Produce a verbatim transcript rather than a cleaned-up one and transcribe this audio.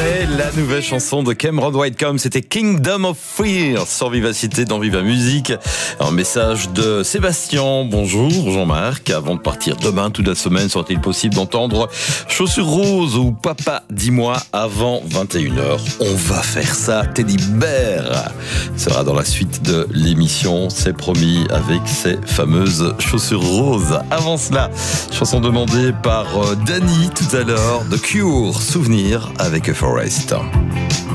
C'est la nouvelle chanson de Cameron Whitecomb, c'était Kingdom of Fear sur Vivacité dans Viva Musique. Un message de Sébastien, bonjour Jean-Marc, avant de partir demain toute la semaine, serait-il possible d'entendre Chaussures Roses ou Papa dis-moi avant vingt et une heures. On va faire ça, Teddy Bear sera dans la suite de l'émission, c'est promis, avec ces fameuses Chaussures Roses. Avant cela, chanson demandée par Dany tout à l'heure, The Cure, Souvenir avec A Forest.